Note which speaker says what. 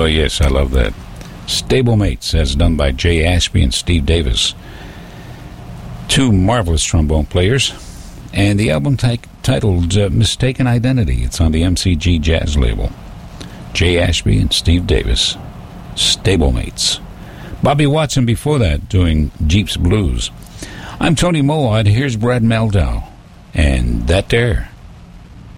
Speaker 1: yes, I love that. Stablemates, as done by Jay Ashby and Steve Davis. Two marvelous trombone players. And the album titled Mistaken Identity. It's on the MCG Jazz label. Jay Ashby and Steve Davis. Stablemates. Bobby Watson before that doing Jeep's Blues. I'm Tony Moawad. Here's Brad Meldau. And that there